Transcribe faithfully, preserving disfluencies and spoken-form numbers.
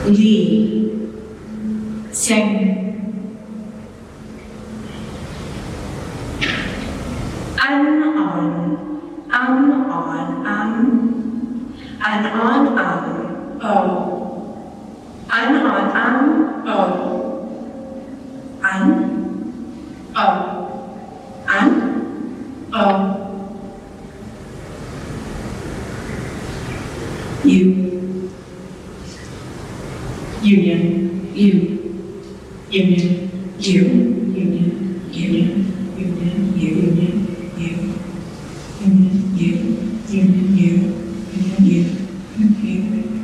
Li, Sing. An, on, um, on, um, an, on, um, o. An, on, um, o. An, o. An, o. U. Union, U. Union, U. Union, union, union, U. Union. U, union, U, union, U, union, U, union, U.